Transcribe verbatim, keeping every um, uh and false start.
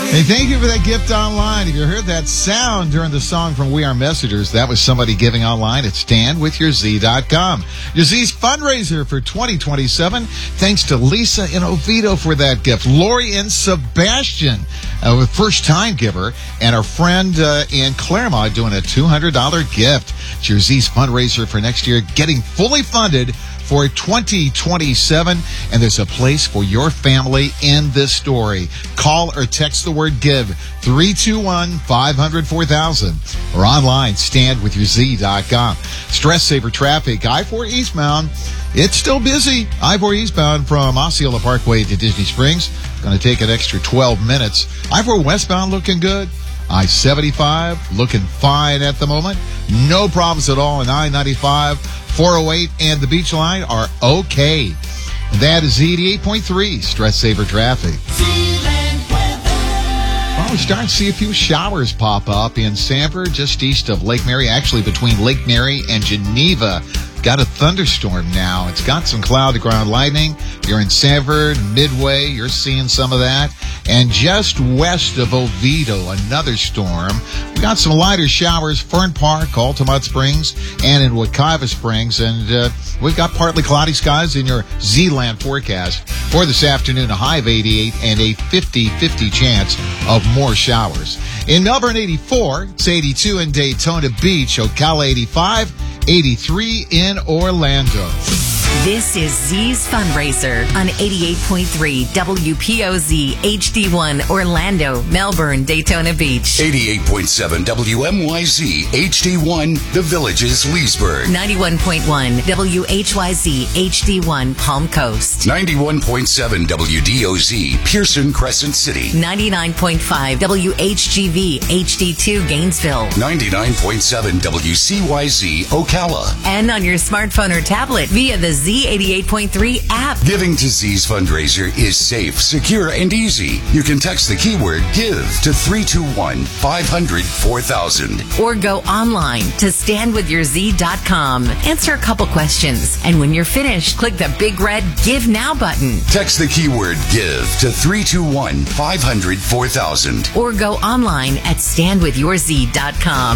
Hey, thank you for that gift online. If you heard that sound during the song from We Are Messengers, that was somebody giving online at stand with your z dot com. Your Z's fundraiser for twenty twenty-seven. Thanks to Lisa in Oviedo for that gift. Lori and Sebastian, a first-time giver, and our friend uh, in Claremont doing a two hundred dollars gift. It's your Z's fundraiser for next year, getting fully funded for twenty twenty-seven, and there's a place for your family in this story. Call or text the word GIVE, three two one, five hundred, four thousand, or online, stand with your z dot com. Stress Saver traffic, I four eastbound, it's still busy. I four eastbound from Osceola Parkway to Disney Springs, going to take an extra twelve minutes. I four westbound looking good. I seventy-five looking fine at the moment. No problems at all in I ninety-five. four oh eight and the Beach Line are okay. That is eighty-eight point three Stress Saver traffic. Well, we're starting to see a few showers pop up in Sanford, just east of Lake Mary, actually between Lake Mary and Geneva. Got a thunderstorm now. It's got some cloud-to-ground lightning. You're in Sanford, Midway, you're seeing some of that. And just west of Oviedo, another storm. We got some lighter showers, Fern Park, Altamont Springs, and in Wekiva Springs. And uh, we've got partly cloudy skies in your Z-Land forecast for this afternoon, a high of eighty-eight and a fifty-fifty chance of more showers. In Melbourne, eighty-four. It's eighty-two in Daytona Beach. Ocala, eighty-five. eighty-three in Orlando. This is Z's Fundraiser on eighty-eight point three W P O Z H D one Orlando, Melbourne, Daytona Beach. eighty-eight point seven W M Y Z H D one The Villages, Leesburg. ninety-one point one W H Y Z H D one Palm Coast. ninety-one point seven W D O Z Pearson, Crescent City. ninety-nine point five W H G V H D two Gainesville. ninety-nine point seven W C Y Z Ocala. And on your smartphone or tablet via the Z eighty-eight point three app. Giving to Z's fundraiser is safe, secure, and easy. You can text the keyword GIVE to three two one, five hundred, four thousand. Or go online to stand with your z dot com. Answer a couple questions. And when you're finished, click the big red Give Now button. Text the keyword GIVE to three two one, five hundred, four thousand. Or go online at stand with your z dot com.